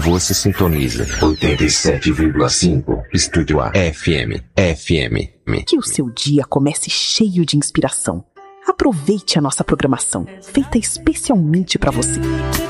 Você sintoniza 87,5 Estúdio A FM. Que o seu dia comece cheio de inspiração. Aproveite a nossa programação, feita especialmente para você.